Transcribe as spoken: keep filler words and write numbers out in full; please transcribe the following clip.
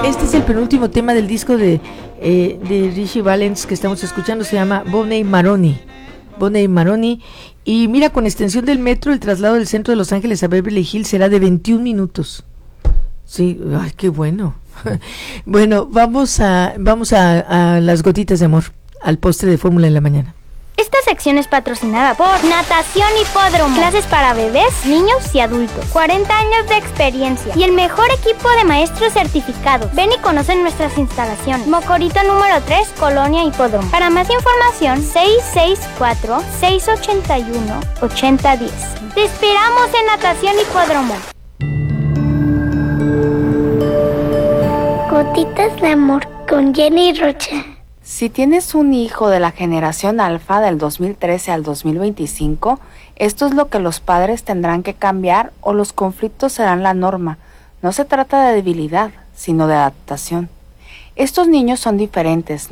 este es el penúltimo tema del disco de, eh, de Richie Valens que estamos escuchando, se llama Bonnie Maroney. Bonnie Maroney. Y mira, con extensión del metro, el traslado del centro de Los Ángeles a Beverly Hills será de veintiún minutos. Sí, ay, qué bueno. Bueno, vamos a vamos a, a las gotitas de amor, al postre de fórmula en la mañana. Esta sección es patrocinada por Natación Hipódromo. Clases para bebés, niños y adultos. cuarenta años de experiencia y el mejor equipo de maestros certificados. Ven y conoce nuestras instalaciones. Mocorito número tres, Colonia Hipódromo. Para más información, seis seis cuatro, seis ocho uno, ocho cero uno cero. Te esperamos en Natación Hipódromo. Gotitas de amor con Jenny Rocha. Si tienes un hijo de la generación alfa del dos mil trece al dos mil veinticinco, esto es lo que los padres tendrán que cambiar o los conflictos serán la norma. No se trata de debilidad, sino de adaptación. Estos niños son diferentes.